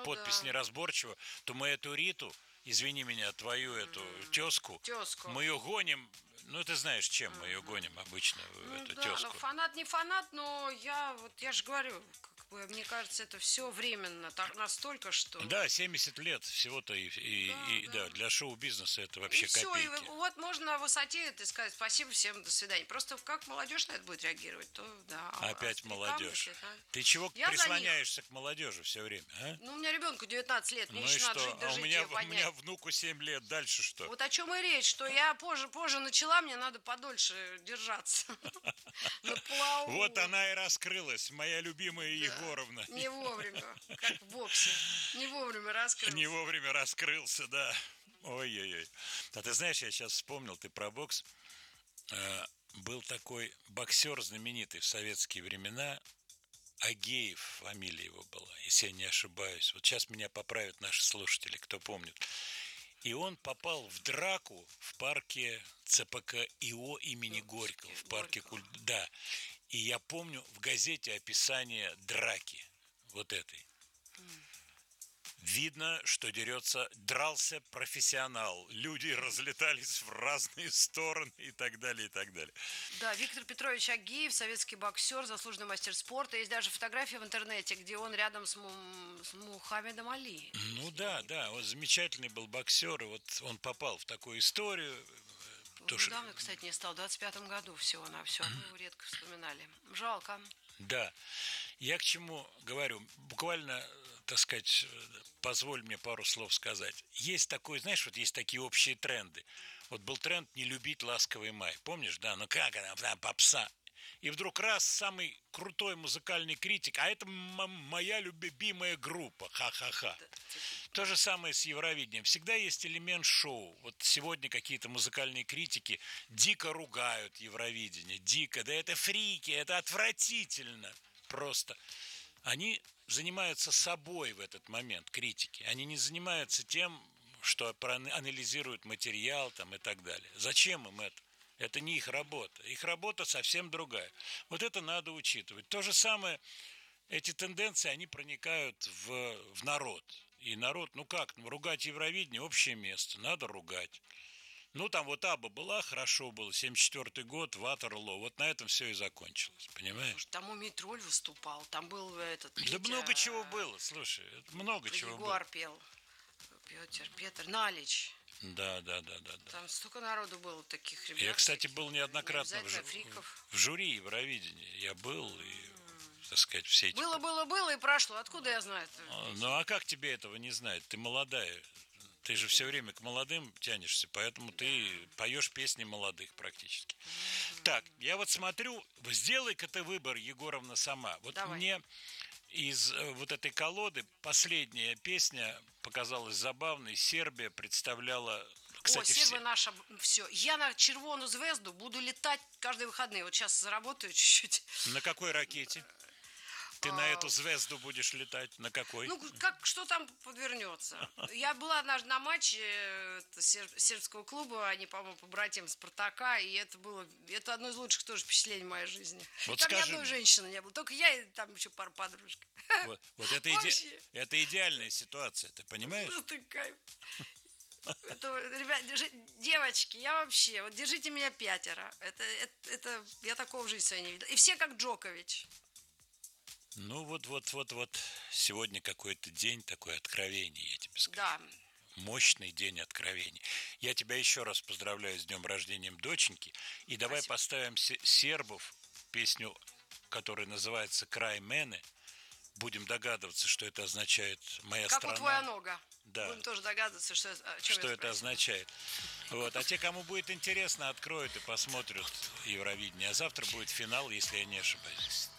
подпись неразборчива, то мы эту Риту, извини меня, твою эту тезку, мы ее гоним. Ну, ты знаешь, чем мы ее гоним обычно, эту Да, тезку. ну фанат не фанат, но я же говорю, как бы, мне кажется, это все временно, так настолько, что... Да, 70 лет всего-то, да, для шоу-бизнеса это вообще И все, и копейки. вот можно на высоте это сказать спасибо всем, до свидания. Просто как молодежь на это будет реагировать, то да. Опять молодежь. Старикам, Ты чего я прислоняешься к молодежи все время, а? Ну, у меня ребенку 19 лет, мне Ну еще и надо что? жить до А у жития меня поднять. внуку 7 лет, дальше что? Вот о чем и речь, что я позже начала, мне надо подольше держаться на плаву. Вот она и раскрылась, моя любимая Егоровна. Не вовремя, как в боксе. Не вовремя раскрылся. Не вовремя раскрылся, да. Ой-ой-ой. А ты знаешь, я сейчас вспомнил, ты про бокс. Был такой боксер знаменитый в советские времена, Агеев фамилия его была, если я не ошибаюсь. Вот сейчас меня поправят наши слушатели, кто помнит. И он попал в драку в парке ЦПК ИО имени Горького, в парке культуры. Да. И я помню в газете описание драки вот этой. Видно, что дрался профессионал. Люди разлетались в разные стороны и так далее, и так далее. Да, Виктор Петрович Агеев, советский боксер, заслуженный мастер спорта. Есть даже фотография в интернете, где он рядом с Мухаммедом Али. Ну да, он замечательный был боксер, и вот он попал в такую историю. Недавно, кстати, не стал, в 25-м году всего-навсего. Мы его редко вспоминали. Жалко. Да. Я к чему говорю? Буквально, так сказать, позволь мне пару слов сказать. Есть такой, знаешь, вот есть такие общие тренды. Вот был тренд не любить «Ласковый май». Помнишь, да? Ну как она, там попса. И вдруг раз самый крутой музыкальный критик, а это моя любимая группа, ха-ха-ха. То же самое с Евровидением. Всегда есть элемент шоу. Вот сегодня какие-то музыкальные критики дико ругают Евровидение, дико. Да это фрики, это отвратительно просто. Они занимаются собой в этот момент, критики. Они не занимаются тем, что анализируют материал там, и так далее. Зачем им это? Это не их работа. Их работа совсем другая. Вот это надо учитывать. То же самое, эти тенденции, они проникают в народ. И народ, ругать Евровидение – общее место, надо ругать. Ну, там вот Абба была, хорошо было, 74-й год, Ватерлоо, вот на этом все и закончилось, понимаешь? Слушай, там Умитроль выступал, там был этот... Да много чего было, слушай, много чего было. Егор пел, Петр, Налич. Да. Там столько народу было, таких ребят. Я, кстати, был неоднократно в жюри Евровидения. Я был, и, так сказать, все эти... Было и прошло. Откуда я знаю это? Ну, а как тебе этого не знать? Ты молодая. Ты же все время к молодым тянешься, поэтому ты поешь песни молодых практически. Так, я вот смотрю, сделай-ка ты выбор, Егоровна, сама. Вот Давай. Мне из вот этой колоды последняя песня показалась забавной. Сербия представляла... Кстати, Сербия наша, все. Я на червону звезду буду летать каждые выходные. Вот сейчас заработаю чуть-чуть. На какой ракете? Ты на эту звезду будешь летать? На какой? Ну, что там подвернется. Я была однажды на матче сербского клуба, они, по-моему, побратим Спартака, и это одно из лучших тоже впечатлений в моей жизни. Вот там скажи ни одной мне. женщины не было, только я и там еще пара подружек. Вот это идеальная ситуация, ты понимаешь? Ну, ты кайф. Ребят, девочки, я вообще, вот держите меня 5. Это я такого в жизни своей не видела. И все как Джокович. Ну, вот. Сегодня какой-то день, такое откровение, я тебе скажу. Да. Мощный день откровений. Я тебя еще раз поздравляю с днем рождения доченьки. И давай поставим сербов песню, которая называется «Край мене». Будем догадываться, что это означает «моя страна». Как у твоя нога. Да. Будем тоже догадываться, что это означает. Вот. А те, кому будет интересно, откроют и посмотрят Евровидение. А завтра будет финал, если я не ошибаюсь.